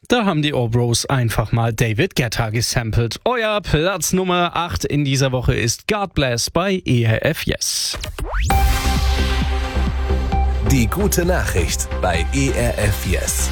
Da haben die Obros einfach mal David Guetta gesampelt. Euer Platz Nummer 8 in dieser Woche ist God Bless bei ERF Yes. Die gute Nachricht bei ERF Yes.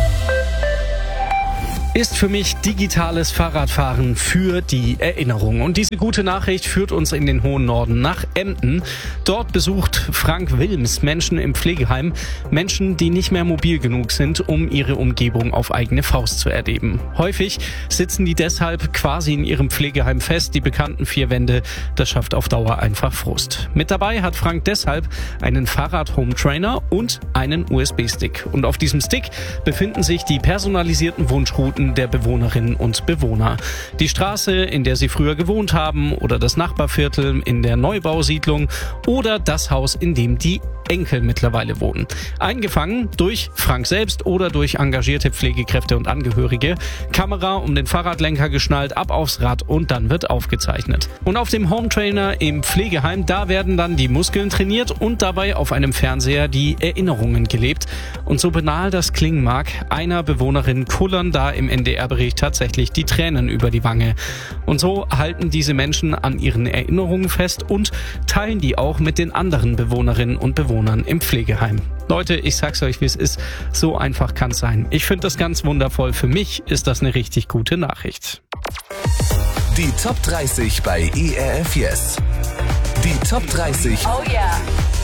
Ist für mich digitales Fahrradfahren für die Erinnerung. Und diese gute Nachricht führt uns in den hohen Norden nach Emden. Dort besucht Frank Wilms Menschen im Pflegeheim. Menschen, die nicht mehr mobil genug sind, um ihre Umgebung auf eigene Faust zu erleben. Häufig sitzen die deshalb quasi in ihrem Pflegeheim fest. Die bekannten 4 Wände, das schafft auf Dauer einfach Frust. Mit dabei hat Frank deshalb einen Fahrrad-Home-Trainer und einen USB-Stick. Und auf diesem Stick befinden sich die personalisierten Wunschrouten der Bewohnerinnen und Bewohner. Die Straße, in der sie früher gewohnt haben, oder das Nachbarviertel in der Neubausiedlung oder das Haus, in dem die Enkel mittlerweile wohnen. Eingefangen durch Frank selbst oder durch engagierte Pflegekräfte und Angehörige. Kamera um den Fahrradlenker geschnallt, ab aufs Rad und dann wird aufgezeichnet. Und auf dem Hometrainer im Pflegeheim, da werden dann die Muskeln trainiert und dabei auf einem Fernseher die Erinnerungen gelebt. Und so banal das klingen mag, einer Bewohnerin kullern da im NDR-Bericht tatsächlich die Tränen über die Wange. Und so halten diese Menschen an ihren Erinnerungen fest und teilen die auch mit den anderen Bewohnerinnen und Bewohnern im Pflegeheim. Leute, ich sag's euch, wie es ist. So einfach kann's sein. Ich finde das ganz wundervoll. Für mich ist das eine richtig gute Nachricht. Die Top 30 bei ERF Yes. Die Top 30. Oh yeah.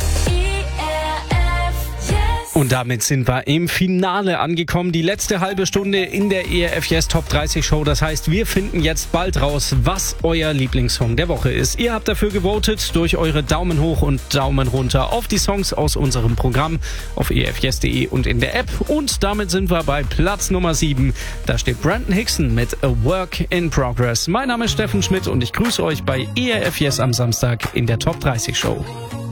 Und damit sind wir im Finale angekommen. Die letzte halbe Stunde in der ERF Yes Top 30 Show. Das heißt, wir finden jetzt bald raus, was euer Lieblingssong der Woche ist. Ihr habt dafür gewotet durch eure Daumen hoch und Daumen runter auf die Songs aus unserem Programm auf erfyes.de und in der App. Und damit sind wir bei Platz Nummer 7. Da steht Brandon Hickson mit A Work in Progress. Mein Name ist Steffen Schmidt und ich grüße euch bei ERF Yes am Samstag in der Top 30 Show.